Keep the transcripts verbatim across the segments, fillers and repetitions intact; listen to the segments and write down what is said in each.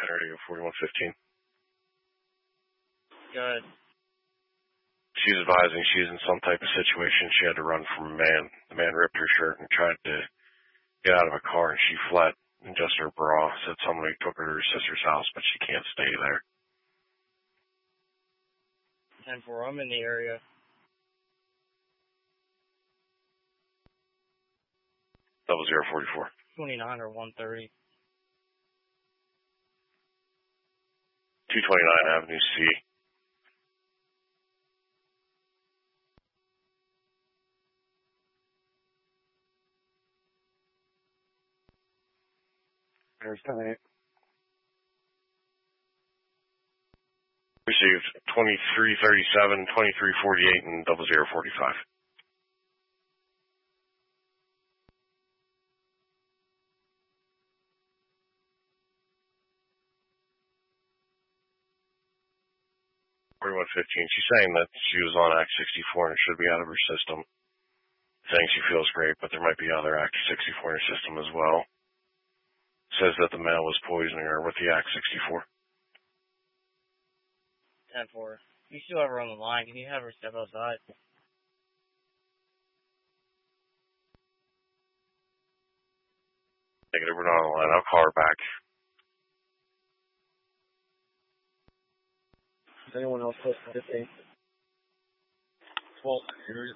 Radio forty-one fifteen. Good. She's advising she's in some type of situation. She had to run from a man. The man ripped her shirt and tried to get out of a car, and she fled in just her bra. Said somebody took her to her sister's house, but she can't stay there. ten four, I'm in the area. Double zero forty-four. twenty-nine or one thirty. two twenty-nine Avenue C. There's ten eight. Received twenty-three thirty-seven, twenty-three forty-eight, and double zero forty-five. forty-one fifteen. She's saying that she was on Act sixty-four and it should be out of her system. Saying she feels great, but there might be other Act sixty-four in her system as well. Says that the male was poisoning her with the Act sixty-four. ten four. You still have her on the line. Can you have her step outside? Negative, we're not on the line. I'll call her back. Is anyone else close to fifteen? twelve.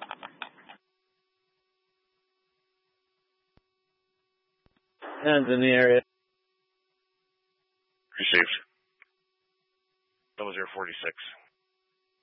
Hands in the area. Received. double zero forty-six.